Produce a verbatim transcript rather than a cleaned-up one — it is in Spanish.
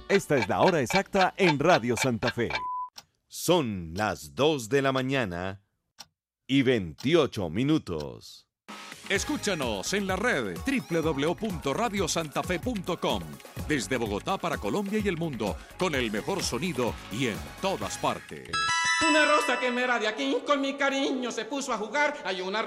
Esta es la hora exacta en Radio Santa Fe. Son las dos de la mañana y veintiocho minutos. Escúchanos en la red doble u doble u doble u punto radio santa fe punto com. Desde Bogotá para Colombia y el mundo, con el mejor sonido y en todas partes. Una rosa que me era de aquí, con mi cariño se puso a jugar. Hay una